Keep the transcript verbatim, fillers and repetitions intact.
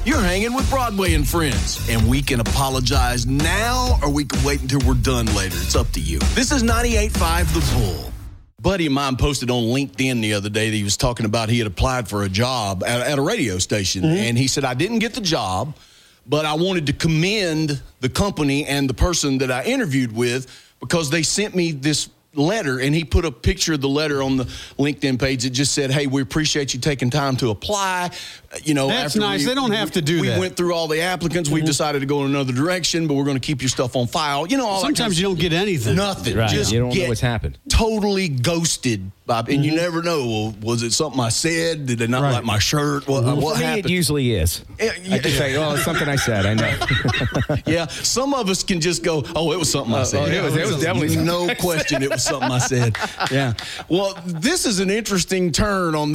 You're hanging with Broadway and Friends, and we can apologize now or we can wait until we're done later. It's up to you. This is ninety-eight point five The Bull. A buddy of mine posted on LinkedIn the other day that he was talking about he had applied for a job at, at a radio station, mm-hmm. and he said, I didn't get the job, but I wanted to commend the company and the person that I interviewed with because they sent me this letter, and he put a picture of the letter on the LinkedIn page. It just said, hey, we appreciate you taking time to apply. You know, that's nice. We, they don't have to do we that. We went through all the applicants. Mm-hmm. We've decided to go in another direction, but we're going to keep your stuff on file. You know, all sometimes that kind of you don't get anything. Nothing. Right. Just you don't get know what's happened. Totally ghosted, Bob. And mm-hmm. you never know. Well, was it something I said? Did they not right. like my shirt? What, mm-hmm. what For me, happened? It usually is. Yeah, yeah. I can say, oh, it's something I said. I know. Yeah. Some of us can just go, oh, it was something I said. Oh, it was, it was definitely no question. It was something I said. Yeah. Well, this is an interesting turn on